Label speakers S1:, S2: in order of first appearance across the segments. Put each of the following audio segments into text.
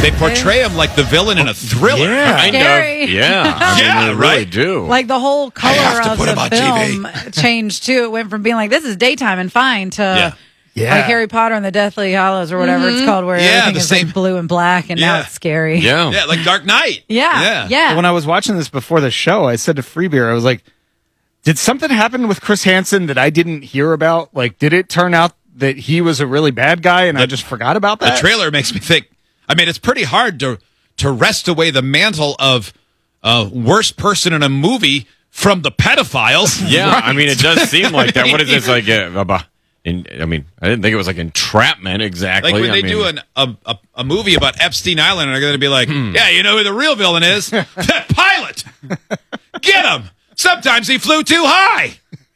S1: They portray him like the villain in a thriller.
S2: Yeah,
S3: Kind
S4: Scary.
S3: of. Yeah. I mean,
S1: Yeah,
S3: they really
S1: right?
S3: do.
S4: Like the whole color
S1: have to
S4: of
S1: put
S4: the
S1: him on
S4: film
S1: TV.
S4: changed too. It went from being like, this is daytime and fine to
S2: Yeah.
S4: like Harry Potter and the Deathly Hallows or whatever it's called, where everything
S1: the
S4: is
S1: same-
S4: like blue and black, and now
S1: Yeah.
S4: it's scary.
S3: Yeah.
S1: Yeah, like Dark Knight.
S4: Yeah.
S2: When I was watching this before the show, I said to Freebeer, I was like, did something happen with Chris Hansen that I didn't hear about? Like, did it turn out that he was a really bad guy and I just forgot about
S1: The
S2: that?
S1: trailer makes me think. I mean, it's pretty hard to wrest away the mantle of worst person in a movie from the pedophiles.
S3: Yeah,
S2: Right.
S3: I mean, it does seem like that. What is this like? I mean, I didn't think it was like entrapment exactly.
S1: Like when
S3: I
S1: they
S3: mean,
S1: do a movie about Epstein Island, and they're going to be like, yeah, you know who the real villain is? That pilot. Get him. Sometimes he flew too high.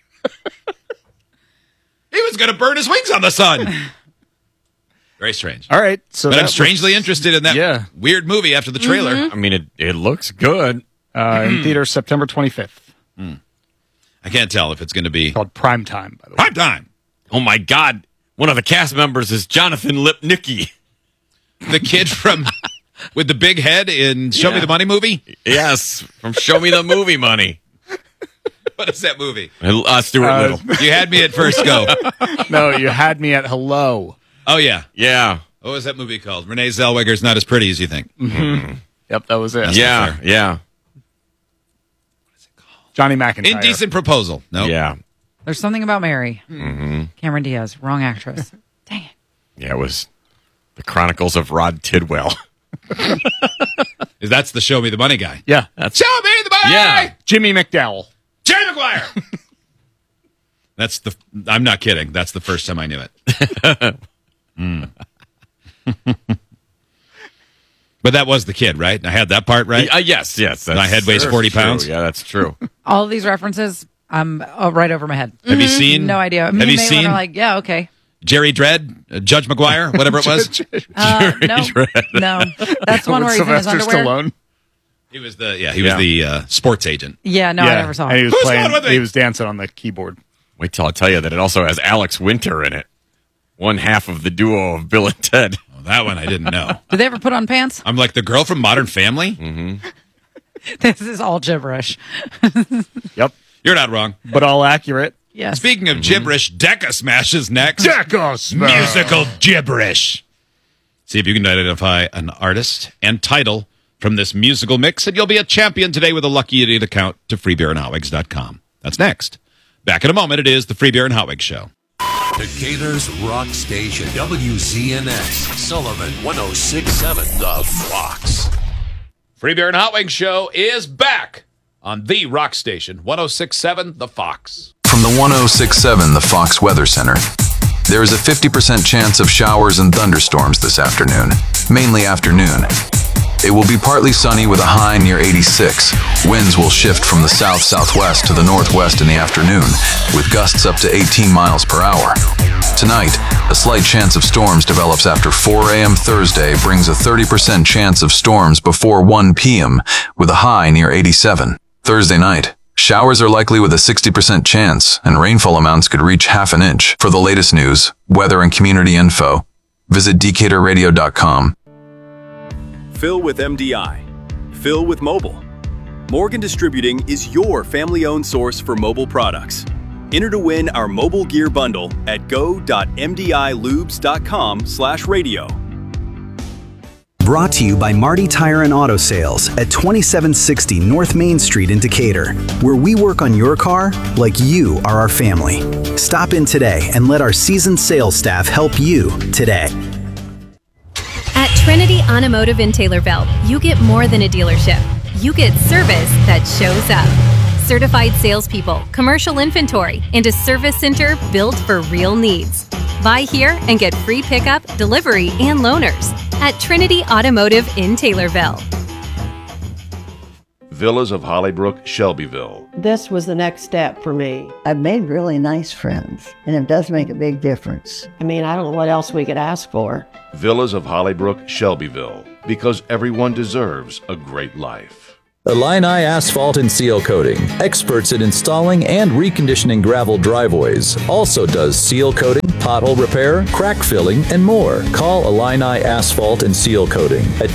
S1: He was going to burn his wings on the sun. Very strange.
S2: All right. So
S1: But I'm
S2: that
S1: strangely interested in that
S2: Yeah.
S1: weird movie after the trailer.
S3: I mean, it looks good.
S2: in theaters September 25th.
S1: I can't tell if it's going to be
S2: Called Prime Time, by the way.
S1: prime time.
S3: Oh my God! One of the cast members is Jonathan Lipnicki.
S1: The kid from with the big head in Show Me the Money movie.
S3: Yes, from Show Me the Movie Money.
S1: What is that movie?
S3: Stuart Little.
S1: You had me at first go.
S2: No, you had me at hello.
S1: Oh, yeah.
S3: Yeah,
S1: What was that movie called? Renee Zellweger's Not As Pretty As You Think.
S2: Yep, that was it.
S3: yeah, yeah,
S2: Johnny McIntyre.
S1: Indecent Proposal. No.
S3: yeah.
S4: There's something about Mary. Cameron Diaz, wrong actress. Dang it.
S3: Yeah, it was the Chronicles of Rod Tidwell.
S1: That's the Show Me the Money guy.
S2: Yeah.
S1: Show Me the Money!
S3: Yeah.
S2: Jimmy McDowell.
S1: Jerry Maguire! I'm not kidding. That's the first time I knew it. But that was the kid, right? I had that part right?
S3: Yes.
S1: My head weighs 40
S3: true.
S1: pounds?
S3: Yeah, that's true.
S4: All of these references, I'm right over my head.
S1: Have you seen?
S4: No idea. Me
S1: Have
S4: and
S1: you
S4: Maitland
S1: seen
S4: are like, yeah, okay.
S1: Jerry Dredd, Judge Maguire, whatever it was?
S4: No. That's one where he's in his
S2: Sylvester
S4: underwear.
S2: Stallone.
S1: He was the sports agent.
S4: Yeah, no, I never saw
S2: And he
S4: him.
S2: was
S1: Who's
S2: playing.
S1: going with me?
S2: He was dancing on the keyboard.
S3: Wait till I tell you that it also has Alex Winter in it. One half of the duo of Bill and Ted.
S1: Oh, that one I didn't know.
S4: Did they ever put on pants?
S1: I'm like the girl from Modern Family?
S4: This is all gibberish.
S2: Yep,
S1: You're not wrong.
S2: but all accurate.
S4: Yes.
S1: Speaking of gibberish, Decca Smash is next.
S2: Musical.
S1: Musical gibberish. See if you can identify an artist and title from this musical mix, and you'll be a champion today with a Lucky Idiot account to freebeerandhotwigs.com. That's next. Back in a moment, it is the Free Beer and Hot Wigs Show.
S5: Decatur's Rock Station, WZNX, Sullivan 1067, The Fox.
S1: Free Beer and Hot Wigs Show is back on the Rock Station, 1067 The Fox.
S6: From the 1067 The Fox Weather Center, there is a 50% chance of showers and thunderstorms this afternoon, mainly afternoon. It will be partly sunny with a high near 86. Winds will shift from the south-southwest to the northwest in the afternoon, with gusts up to 18 miles per hour. Tonight, a slight chance of storms develops after 4 a.m. Thursday, brings a 30% chance of storms before 1 p.m., with a high near 87. Thursday night, showers are likely with a 60% chance, and rainfall amounts could reach half an inch. For the latest news, weather, and community info, visit decaturradio.com.
S7: Fill with MDI. Fill with mobile. Morgan Distributing is your family-owned source for mobile products. Enter to win our mobile gear bundle at go.mdilubes.com/radio.
S8: Brought to you by Marty Tire and Auto Sales at 2760 North Main Street in Decatur, where we work on your car like you are our family. Stop in today and let our seasoned sales staff help you today.
S9: At Trinity Automotive in Taylorville, you get more than a dealership. You get service that shows up. Certified salespeople, commercial inventory, and a service center built for real needs. Buy here and get free pickup, delivery, and loaners at Trinity Automotive in Taylorville.
S10: Villas of Hollybrook, Shelbyville.
S11: This was the next step for me.
S12: I've made really nice friends, and it does make a big difference.
S11: I mean, I don't know what else we could ask for.
S10: Villas of Hollybrook, Shelbyville. Because everyone deserves a great life.
S13: Illini Asphalt and Seal Coating, experts in installing and reconditioning gravel driveways. Also does seal coating, pothole repair, crack filling, and more. Call Illini Asphalt and Seal Coating at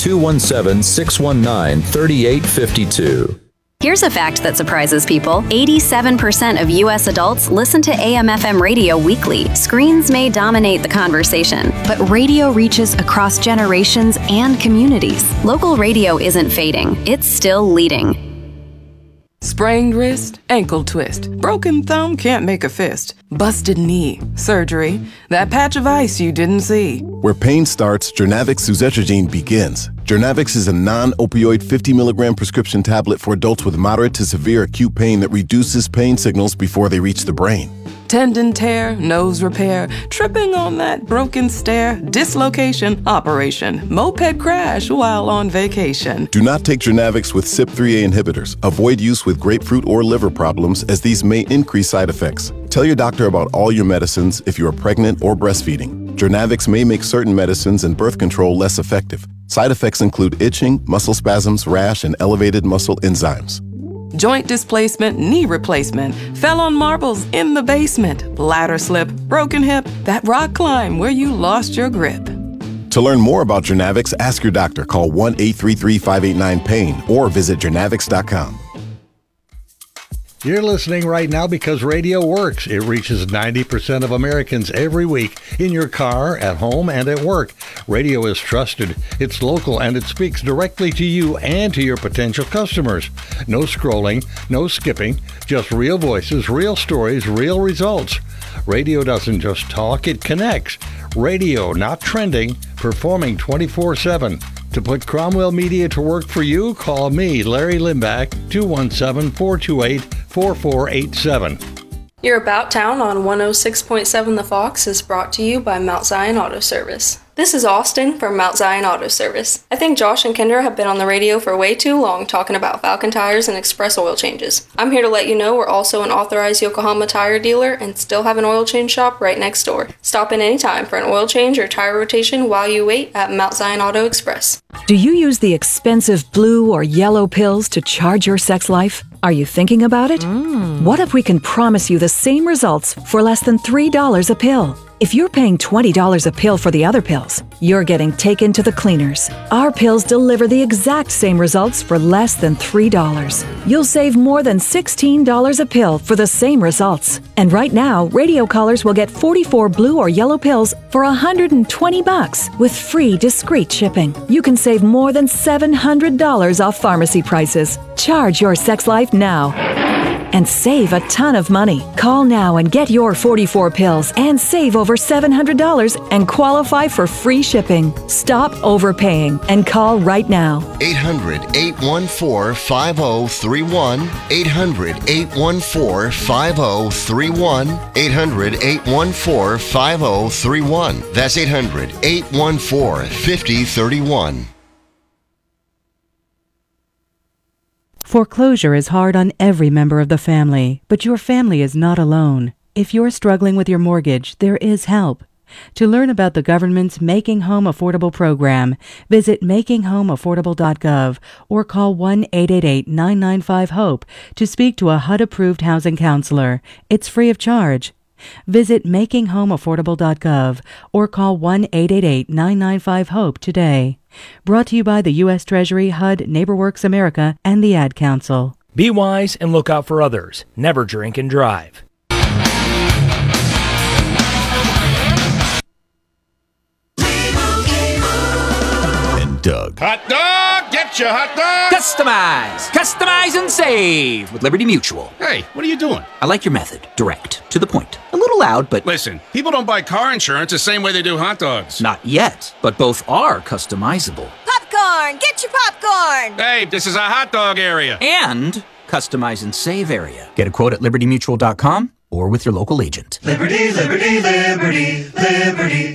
S13: 217-619-3852.
S14: Here's a fact that surprises people. 87% of U.S. adults listen to AM/FM radio weekly. Screens may dominate the conversation, but radio reaches across generations and communities. Local radio isn't fading. It's still leading.
S15: Sprained wrist, ankle twist, broken thumb can't make a fist, busted knee, surgery, that patch of ice you didn't see.
S16: Where pain starts, Jernavix suzetrigine begins. Jernavix is a non-opioid 50 milligram prescription tablet for adults with moderate to severe acute pain that reduces pain signals before they reach the brain.
S15: Tendon tear, nose repair, tripping on that broken stair, dislocation, operation, moped crash while on vacation.
S16: Do not take Jernavix with CYP3A inhibitors. Avoid use with grapefruit or liver problems, as these may increase side effects. Tell your doctor about all your medicines if you are pregnant or breastfeeding. Jernavix may make certain medicines and birth control less effective. Side effects include itching, muscle spasms, rash, and elevated muscle enzymes.
S15: Joint displacement, knee replacement, fell on marbles in the basement, ladder slip, broken hip, that rock climb where you lost your grip.
S16: To learn more about Jernavix, ask your doctor. Call 1-833-589-PAIN or visit jernavix.com.
S17: You're listening right now because radio works. It reaches 90% of Americans every week, in your car, at home, and at work. Radio is trusted, it's local, and it speaks directly to you and to your potential customers. No scrolling, no skipping, just real voices, real stories, real results. Radio doesn't just talk, it connects. Radio, not trending, performing 24/7. To put Cromwell Media to work for you, call me, Larry Limbach, 217-428-4487.
S18: Your About Town on 106.7 The Fox is brought to you by Mount Zion Auto Service. This is Austin from Mount Zion Auto Service. I think Josh and Kendra have been on the radio for way too long talking about Falcon tires and express oil changes. I'm here to let you know we're also an authorized Yokohama tire dealer and still have an oil change shop right next door. Stop in anytime for an oil change or tire rotation while you wait at Mount Zion Auto Express.
S19: Do you use the expensive blue or yellow pills to charge your sex life? Are you thinking about it? What if we can promise you the same results for less than $3 a pill? If you're paying $20 a pill for the other pills, you're getting taken to the cleaners. Our pills deliver the exact same results for less than $3. You'll save more than $16 a pill for the same results. And right now, radio callers will get 44 blue or yellow pills for $120 with free discreet shipping. You can save more than $700 off pharmacy prices. Charge your sex life now and save a ton of money. Call now and get your 44 pills and save over $700 and qualify for free shipping. Stop overpaying and call right now.
S20: 800-814-5031. 800-814-5031. 800-814-5031. That's 800-814-5031.
S21: Foreclosure is hard on every member of the family, but your family is not alone. If you're struggling with your mortgage, there is help. To learn about the government's Making Home Affordable program, visit makinghomeaffordable.gov or call 1-888-995-HOPE to speak to a HUD-approved housing counselor. It's free of charge. Visit makinghomeaffordable.gov or call 1-888-995-HOPE today. Brought to you by the U.S. Treasury, HUD, NeighborWorks America, and the Ad Council.
S22: Be wise and look out for others. Never drink and drive.
S23: And Doug.
S24: Hot dog! Get your hot dog!
S25: Customize! Customize and save with Liberty Mutual.
S24: Hey, what are you doing?
S25: I like your method. Direct. To the point. A little loud, but...
S24: Listen, people don't buy car insurance the same way they do hot dogs.
S25: Not yet, but both are customizable.
S26: Popcorn! Get your popcorn!
S24: Hey, this is a hot dog area.
S25: And customize and save area. Get a quote at libertymutual.com or with your local agent.
S27: Liberty, liberty, liberty, liberty.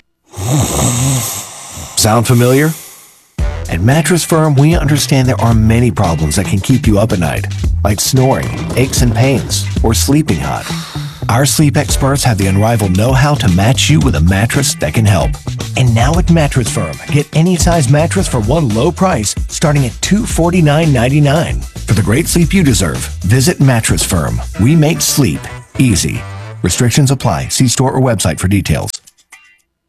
S28: Sound familiar? At Mattress Firm, we understand there are many problems that can keep you up at night, like snoring, aches and pains, or sleeping hot. Our sleep experts have the unrivaled know-how to match you with a mattress that can help. And now at Mattress Firm, get any size mattress for one low price starting at $249.99. For the great sleep you deserve, visit Mattress Firm. We make sleep easy. Restrictions apply. See store or website for details.